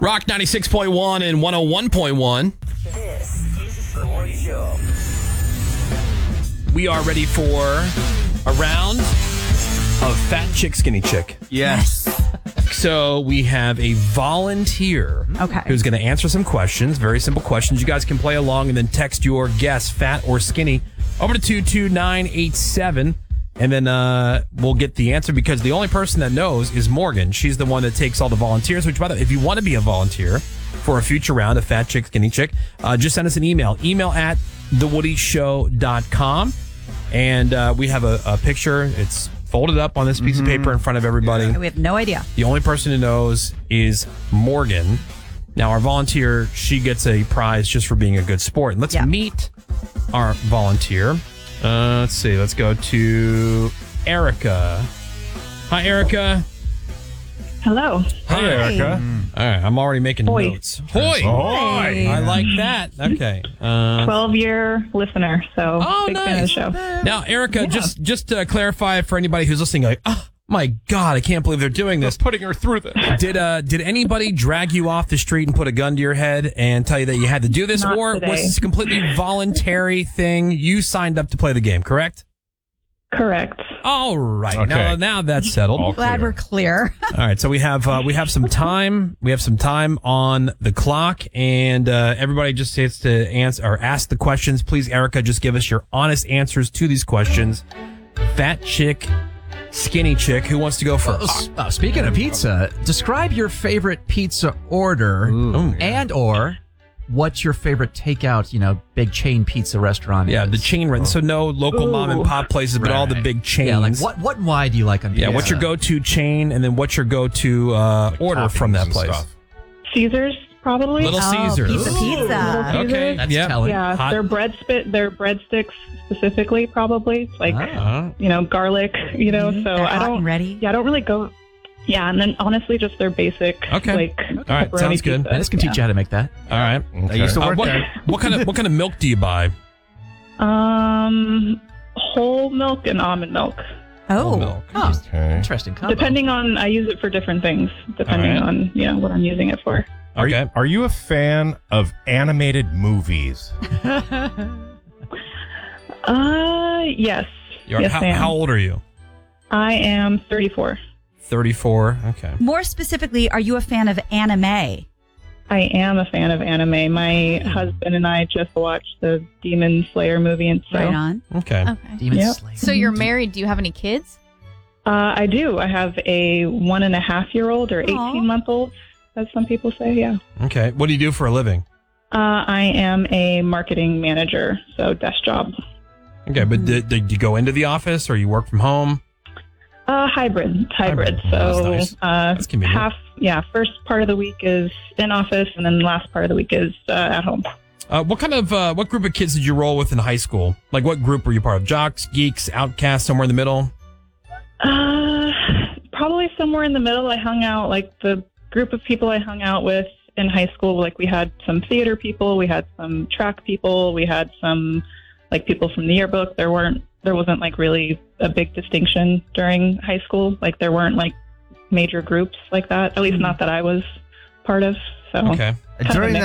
Rock 96.1 and 101.1. This is the morning show. We are ready for a round of Fat Chick, Skinny Chick. Yes. So we have a volunteer who's going to answer some questions, very simple questions. You guys can play along and then text your guess, fat or skinny, over to 22987. And then we'll get the answer because the only person that knows is Morgan. She's the one that takes all the volunteers, which, by the way, if you want to be a volunteer for a future round of Fat Chick, Skinny Chick, just send us an email. Email at thewoodyshow.com. And we have a picture. It's folded up on this piece of paper in front of everybody. We have no idea. The only person who knows is Morgan. Now, our volunteer, she gets a prize just for being a good sport. And let's meet our volunteer. Let's see. Let's go to Erica. Hi, Erica. Hello. Hi, Erica. All right. I'm already making notes. Hoy. Hey. I like that. Okay. 12-year listener, so big fan of the show. Now, Erica, just to clarify for anybody who's listening, like, oh, my God, I can't believe they're doing this. Putting her through this. Did anybody drag you off the street and put a gun to your head and tell you that you had to do this? Not or today. was this a completely voluntary thing? You signed up to play the game, correct? Correct. All right. Okay. Now that's settled. All Glad clear. we're clear. All right. So we have some time. We have some time on the clock, and everybody just has to answer or ask the questions. Please, Erica, just give us your honest answers to these questions. Fat chick, skinny chick. Who wants to go first? Speaking of pizza, describe your favorite pizza order and or what's your favorite takeout, big chain pizza restaurant Yeah, is. the chain run. So no local mom and pop places, but all the big chains. Yeah, like what and why do you like on pizza? Yeah, what's your go-to chain, and then what's your go-to order from that place? Caesars, probably. Little Caesars. Pizza. Little Caesars. Okay, That's yeah. telling. Yeah, Hot. their breadsticks specifically, probably. It's like, garlic, so They're I hot don't and ready. Yeah, I don't really go. Yeah, and then honestly, just their basic, Okay. all right, sounds good. I just can teach you how to make that. All right. Okay. I used to work what, there. what kind of milk do you buy? Whole milk and almond milk. Oh. Milk. Oh, Okay. interesting combo. Depending on, I use it for different things, depending All on, what I'm using it for. Okay. Are you a fan of animated movies? Yes. You're- Yes, I am. how old are you? I am 34. 34. Okay. More specifically, are you a fan of anime? I am a fan of anime. My husband and I just watched the Demon Slayer movie, and so Right on. Okay. Okay. Demon Yep. Slayer. So you're married. Do you have any kids? I do. I have a 1.5-year-old or 18-month-old, as some people say. Yeah. Okay. What do you do for a living? I am a marketing manager, so desk job. Okay, but did you go into the office or you work from home? Hybrid. Hybrid. So That's nice. That's convenient. first part of the week is in office, and then the last part of the week is at home. What group of kids did you roll with in high school? Like, what group were you part of? Jocks, geeks, outcasts, somewhere in the middle? Probably somewhere in the middle. I hung out, like the group of people I hung out with in high school. Like, we had some theater people, we had some track people, we had some like people from the yearbook. There wasn't like really a big distinction during high school. Like, there weren't like major groups like that, at least not that I was part of. So Okay. kind of a During mix.